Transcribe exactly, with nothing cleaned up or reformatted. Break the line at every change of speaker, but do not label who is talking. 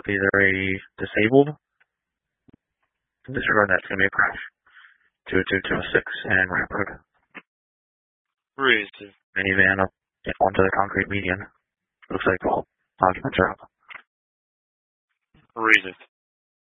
with either a disabled, disregard that's going to be a crash. two two two six and Ramp Road.
Received.
Minivan up onto the concrete median. Looks like all documents are up.
Received.